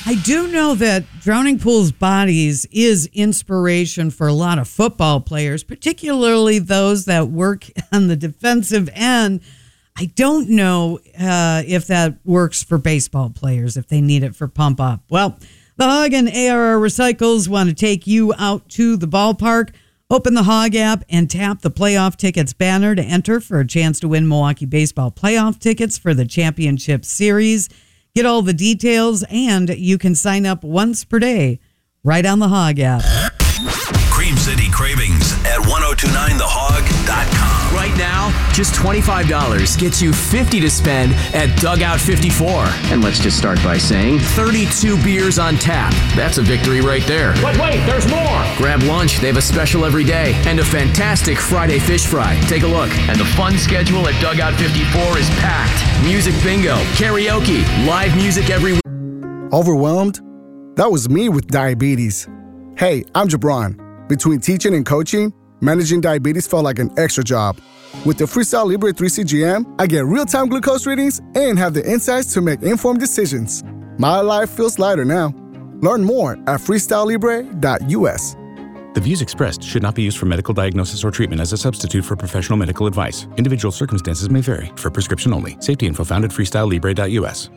I do know that Drowning Pool's Bodies is inspiration for a lot of football players, particularly those that work on the defensive end. I don't know if that works for baseball players, if they need it for pump up. Well, the Hog and ARR Recycles want to take you out to the ballpark. Open the Hog app and tap the playoff tickets banner to enter for a chance to win Milwaukee baseball playoff tickets for the championship series. Get all the details, and you can sign up once per day right on the Hog app. Cream City Cravings at 1029thehog.com. Right now, just $25 gets you $50 to spend at Dugout 54. And let's just start by saying 32 beers on tap. That's a victory right there. Wait, there's more. Grab lunch. They have a special every day. And a fantastic Friday fish fry. Take a look. And the fun schedule at Dugout 54 is packed. Music bingo, karaoke, live music every week. Overwhelmed? That was me with diabetes. Hey, I'm Jabron. Between teaching and coaching, managing diabetes felt like an extra job. With the Freestyle Libre 3 CGM, I get real-time glucose readings and have the insights to make informed decisions. My life feels lighter now. Learn more at freestylelibre.us. The views expressed should not be used for medical diagnosis or treatment as a substitute for professional medical advice. Individual circumstances may vary. For prescription only. Safety info found at freestylelibre.us.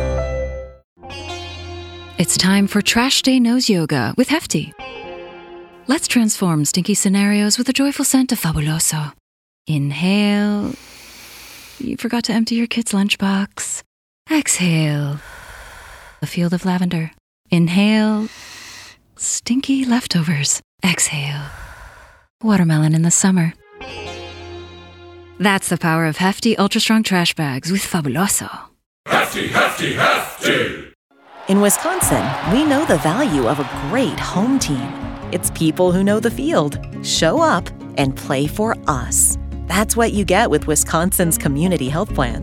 It's time for Trash Day Nose Yoga with Hefty. Let's transform stinky scenarios with the joyful scent of Fabuloso. Inhale. You forgot to empty your kid's lunchbox. Exhale. A field of lavender. Inhale. Stinky leftovers. Exhale. Watermelon in the summer. That's the power of Hefty Ultra Strong Trash Bags with Fabuloso. Hefty, Hefty, Hefty! In Wisconsin, we know the value of a great home team. It's people who know the field, show up, and play for us. That's what you get with Wisconsin's Community Health Plan.